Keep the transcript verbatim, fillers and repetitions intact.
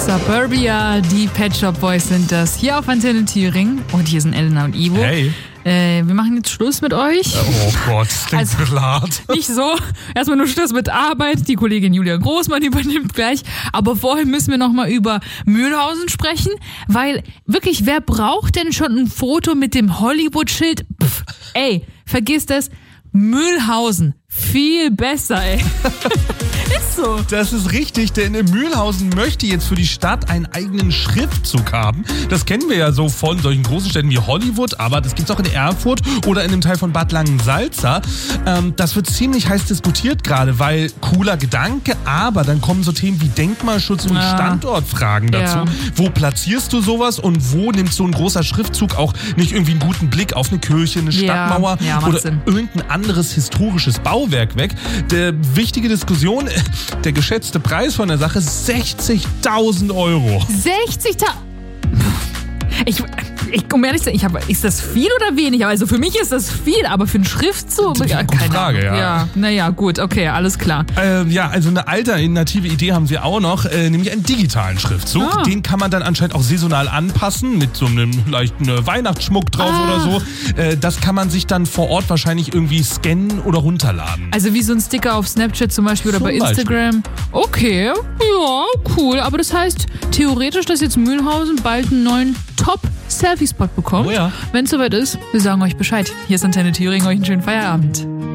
Suburbia, die Pet Shop Boys sind das. Hier auf Antenne Thüringen. Und hier sind Elena und Ivo. Hey. Äh, wir machen jetzt Schluss mit euch. Oh Gott, das klingt Also, hart. Nicht so. Erstmal nur Schluss mit Arbeit. Die Kollegin Julia Großmann übernimmt gleich. Aber vorher müssen wir nochmal über Mühlhausen sprechen. Weil wirklich, wer braucht denn schon ein Foto mit dem Hollywood-Schild? Pff, ey, vergiss das. Mühlhausen. Viel besser, ey. Ist so. Das ist richtig, denn Mühlhausen möchte jetzt für die Stadt einen eigenen Schriftzug haben. Das kennen wir ja so von solchen großen Städten wie Hollywood, aber das gibt's auch in Erfurt oder in einem Teil von Bad Langensalza. Ähm, das wird ziemlich heiß diskutiert gerade, weil cooler Gedanke, aber dann kommen so Themen wie Denkmalschutz und Ja. Standortfragen dazu. Ja. Wo platzierst du sowas und wo nimmt so ein großer Schriftzug auch nicht irgendwie einen guten Blick auf eine Kirche, eine Ja. Stadtmauer Ja, macht oder Sinn. irgendein anderes historisches Bauwerk weg? Der wichtige Diskussion, der geschätzte Preis von der Sache, sechzigtausend Euro. sechzigtausend. Ich, ich, um ehrlich zu sein, ich habe, ist das viel oder wenig? Also für mich ist das viel, aber für einen Schriftzug? Das ist eine gute Frage, ja. Ja, naja, gut, okay, alles klar. Ähm, ja, also eine alternative Idee haben sie auch noch, äh, nämlich einen digitalen Schriftzug. Ah. Den kann man dann anscheinend auch saisonal anpassen, mit so einem leichten äh, Weihnachtsschmuck drauf Ah. oder so. Äh, das kann man sich dann vor Ort wahrscheinlich irgendwie scannen oder runterladen. Also wie so ein Sticker auf Snapchat zum Beispiel oder Zum bei Instagram. Okay, ja, cool. Aber das heißt theoretisch, dass jetzt Mühlhausen bald einen neuen Top-Selfie-Spot bekommt. Oh ja. Wenn es soweit ist, wir sagen euch Bescheid. Hier ist Antenne Thüringen, euch einen schönen Feierabend.